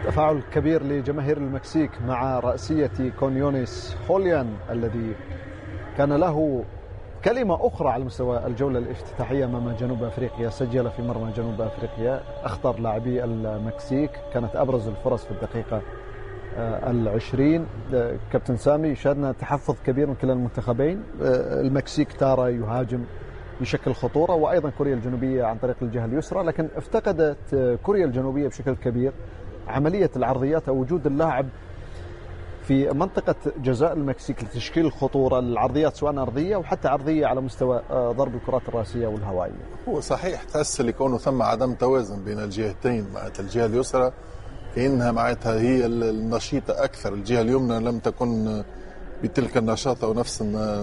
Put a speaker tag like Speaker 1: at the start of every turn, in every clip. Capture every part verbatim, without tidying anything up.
Speaker 1: تفاعل كبير لجماهير المكسيك مع رأسية كونيونيس هوليان الذي كان له كلمة أخرى على مستوى الجولة الافتتاحية أمام جنوب أفريقيا. سجل في مرمى جنوب أفريقيا، أخطر لاعبي المكسيك، كانت أبرز الفرص في الدقيقة العشرين. كابتن سامي، شاهدنا تحفظ كبير من كلا المنتخبين. المكسيك تارة يهاجم بشكل خطورة، وأيضا كوريا الجنوبية عن طريق الجهة اليسرى، لكن افتقدت كوريا الجنوبية بشكل كبير عملية العرضيات أو وجود اللاعب في منطقة جزاء المكسيك لتشكيل الخطورة. العرضيات سواء أرضية وحتى عرضية على مستوى ضرب الكرات الرأسية والهوائية.
Speaker 2: هو صحيح تحس لكونه ثم عدم توازن بين الجهتين، معناتها الجهة اليسرى كأنها معناتها هي النشيطة أكثر، الجهة اليمنى لم تكن بتلك النشاط ونفس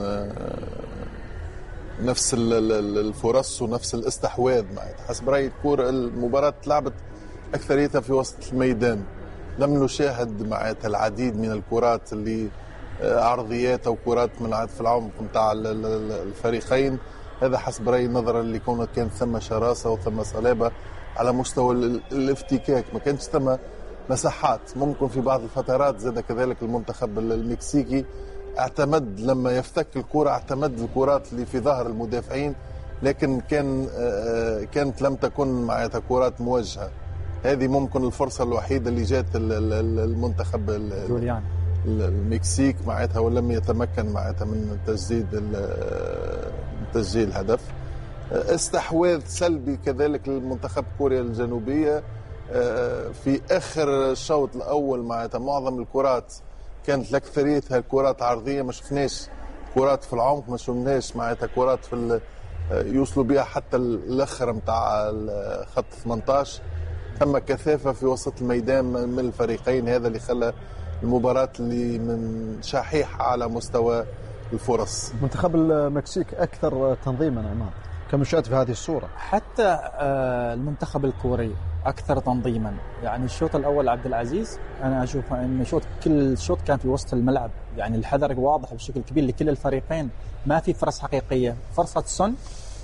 Speaker 2: نفس الفرص ونفس الاستحواذ. معناتها حسب رأيي الكورة المباراة لعبت أكثريتها في وسط الميدان، لم نشاهد معناتها العديد من الكرات اللي عرضيات أو كرات من في العمق متاع الفريقين. هذا حسب رأيي نظرا اللي كون كان ثم شراسة وثم صلابة على مستوى الافتكاك، ما كانش ثم مساحات. ممكن في بعض الفترات زاد كذلك المنتخب المكسيكي اعتمد لما يفتك الكرة اعتمد الكرات اللي في ظهر المدافعين، لكن كان كانت لم تكن معناتها كرات موجهة. هذه ممكن الفرصة الوحيدة اللي جات المنتخب المكسيك معناتها، ولم يتمكن معناتها من تسديد تسجيل الهدف. استحواذ سلبي كذلك للمنتخب كوريا الجنوبية في آخر الشوط الأول، معناتها معظم الكرات كانت لأكثريتها كرات عرضية، ما شفناش كرات في العمق، ما شفناش معناتها كرات في يوصلوا بها حتى الأخر متاع خط ثمانية عشر. ثم كثافة في وسط الميدان من الفريقين، هذا اللي خلى المباراة اللي من شحيحة على مستوى الفرص.
Speaker 1: منتخب المكسيك أكثر تنظيما عماد كمشاهد في هذه الصورة.
Speaker 3: حتى المنتخب الكوري أكثر تنظيما. يعني الشوط الأول عبد العزيز أنا أشوف أن شوط كل شوط كان في وسط الملعب، يعني الحذر واضح بشكل كبير لكل الفريقين، ما في فرص حقيقية. فرصة سون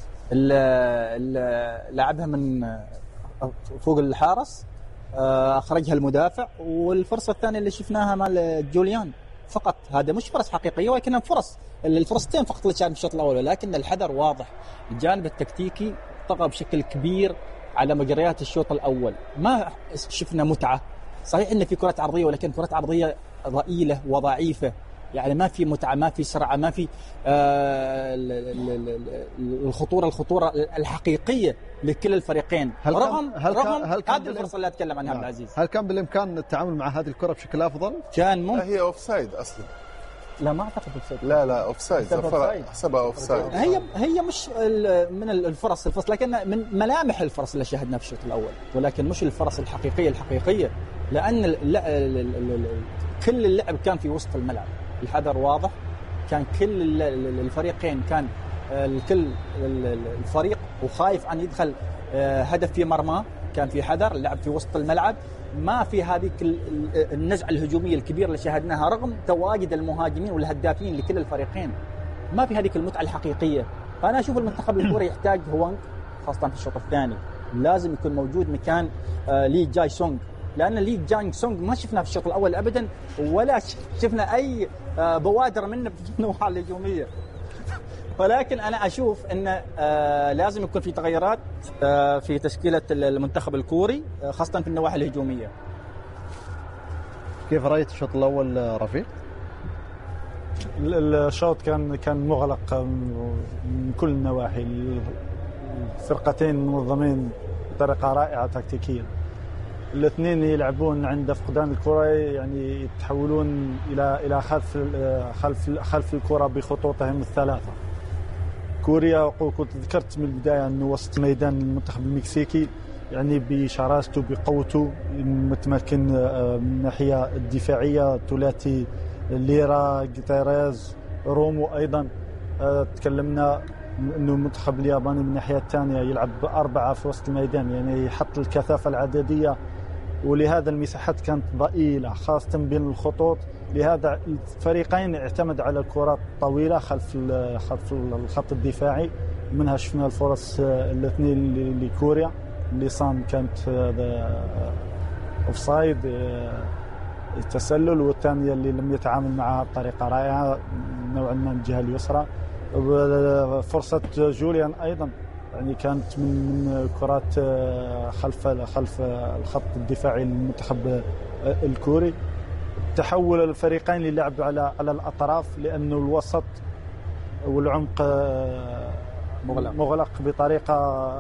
Speaker 3: اللي لعبها من فوق الحارس أخرجها المدافع، والفرصة الثانية اللي شفناها مال جوليان فقط، هذا مش فرص حقيقية ولكنها فرص، الفرصتين فقط اللي كانت في الشوط الأول. ولكن الحذر واضح، الجانب التكتيكي طغى بشكل كبير على مجريات الشوط الأول. ما شفنا متعة، صحيح إن في كرات عرضية ولكن كرات عرضية ضئيلة وضعيفة، يعني ما في متعة، ما في سرعة، ما في آه الخطورة الخطورة الحقيقية لكل الفريقين.
Speaker 1: هل
Speaker 3: رغم
Speaker 1: هل
Speaker 3: رغم
Speaker 1: هل
Speaker 3: هذه الفرصة اللي أتكلم عنها عبد العزيز،
Speaker 1: هل كان بالإمكان التعامل مع هذه الكرة بشكل أفضل؟
Speaker 3: كان ممكن.
Speaker 2: هي أوفسايد أصلا.
Speaker 3: لا ما أعتقد أوفسايد.
Speaker 2: لا لا أوفسايد، حسبها أوفسايد.
Speaker 3: هي هي مش من الفرص الفرص لكن من ملامح الفرص اللي شاهدناها في الشوط الأول، ولكن مش الفرص الحقيقية الحقيقية، لأن كل اللعب كان في وسط الملعب. الحذر واضح، كان كل الفريقين كان الكل الفريق وخايف أن يدخل هدف في مرمى، كان في حذر، اللعب في وسط الملعب، ما في هذه النزعة الهجومية الكبيرة اللي شاهدناها رغم تواجد المهاجمين والهدافين لكل الفريقين. ما في هذه المتعة الحقيقية. فأنا أشوف المنتخب الكوري يحتاج هوانغ خاصة في الشوط الثاني، لازم يكون موجود مكان لي جاي سونغ، لأن لي جاي سونغ ما شفنا في الشوط الأول أبدا، ولا شفنا أي بوادر منه في النواحي الهجومية. ولكن أنا أشوف أن لازم يكون في تغيرات في تشكيلة المنتخب الكوري خاصة في النواحي الهجومية.
Speaker 1: كيف رأيت الشوط الأول رفيق؟
Speaker 4: الشوط كان كان مغلق من كل النواحي، الفرقتين منظمين بطريقة رائعة تكتيكيا، الاثنين يلعبون عند فقدان الكرة يعني يتحولون إلى إلى خلف خلف خلف الكرة بخطوطهم الثلاثة. كوريا كنت ذكرت من البداية أنه وسط ميدان المنتخب المكسيكي يعني بشراسته بقوته متمكن من الناحية الدفاعية، ثلاثي ليرا جيتيريز رومو. أيضا تكلمنا أنه المنتخب الياباني من الناحية الثانية يلعب بأربعة في وسط الميدان، يعني يحط الكثافة العددية، ولهذا المساحات كانت ضئيلة خاصة بين الخطوط. لهذا الفريقين اعتمد على الكرات الطويلة خلف خلف الخط الدفاعي، منها شفنا الفرص الاثنين لكوريا اللي صام كانت اوفسايد تسلل، والثانيه اللي لم يتعامل معها بطريقه رائعه نوعا ما من الجهه اليسرى. فرصه جوليان ايضا يعني كانت من كرات خلف خلف الخط الدفاعي للمنتخب الكوري. تحول الفريقين للعب على على الاطراف لانه الوسط والعمق
Speaker 3: مغلق,
Speaker 4: مغلق بطريقه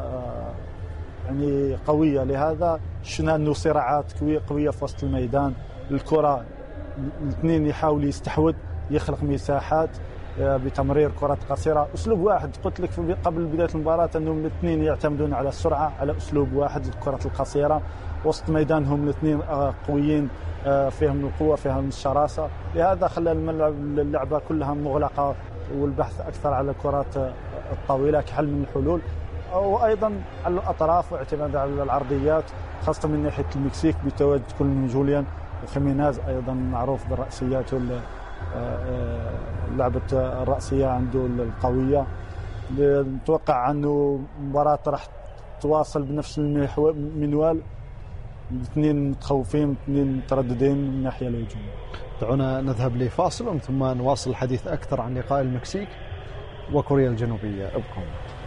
Speaker 4: يعني قويه، لهذا شفنا انه صراعات قويه قويه في وسط الميدان. الكره الاثنين يحاول يستحوذ، يخلق مساحات بتمرير كرات قصيره. اسلوب واحد، قلت لك قبل بدايه المباراه انهم الاثنين يعتمدون على السرعه، على اسلوب واحد الكرات القصيره. وسط ميدانهم الاثنين قويين، فيهم القوه فيهم الشراسه، لهذا خلى الملعب اللعبه كلها مغلقه والبحث اكثر على الكرات الطويله كحل من الحلول، وايضا على الاطراف واعتماد على العرضيات، خاصه من ناحيه المكسيك بتواجد كل من جوليان وخيميناز ايضا معروف براسياته اللعبه الراسيه عنده القويه. نتوقع انه المباراه راح تواصل بنفس المنوال، الاثنين متخوفين، الاثنين مترددين من الناحيه الهجوميه.
Speaker 1: دعونا نذهب لفاصل ثم نواصل الحديث اكثر عن لقاء المكسيك وكوريا الجنوبيه. ابقوا